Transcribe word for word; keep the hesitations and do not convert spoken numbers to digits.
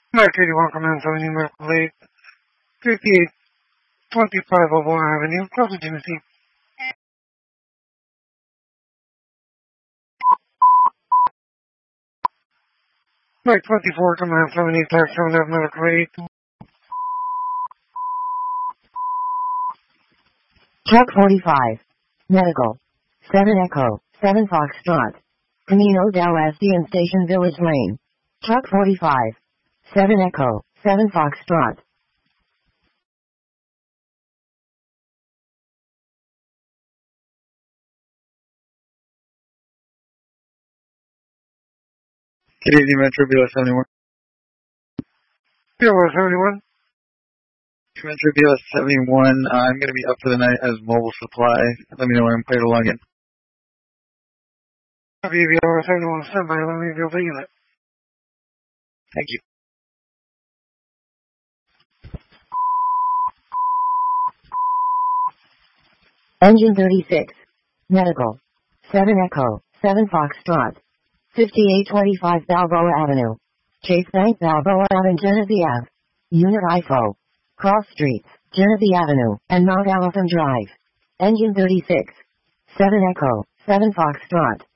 nine eighty-one Command Avenue, Medical Aid, fifty-eight twenty-five Oval Avenue, close to Genesee. nine twenty-four Command Avenue, Tax seven F Medical Aid. Truck forty-five. Medical. seven Echo, seven Foxtrot. Camino del Este and Station Village Lane. Truck forty-five. seven Echo, seven Foxtrot. Good evening, Metro B L S seventy-one. B L S seventy-one. Metro B L S seventy-one, uh, I'm going to be up for the night as mobile supply. Let me know when I'm clear to log in. Copy B L S seventy-one, standby, let me build the unit. Thank you. Engine thirty-six. Medical. seven Echo, seven Foxtrot. fifty-eight twenty-five Balboa Avenue. Chase Bank Balboa Avenue, Genesee Ave. Unit I F O. Cross Streets, Genesee Avenue, and Mount Elephant Drive. Engine thirty-six. seven Echo, seven Foxtrot.